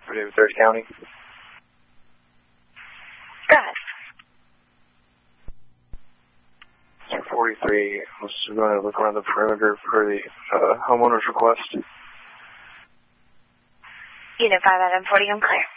for David Third County. Go ahead. Mr. 43, I'm just going to look around the perimeter for the homeowner's request. Unit 5 Adam 40, I'm clear.